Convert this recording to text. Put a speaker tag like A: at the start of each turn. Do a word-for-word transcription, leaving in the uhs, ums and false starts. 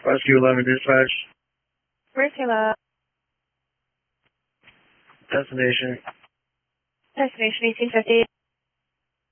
A: Rescue eleven dispatch.
B: Rescue eleven.
A: Destination.
B: Destination eighteen fifty.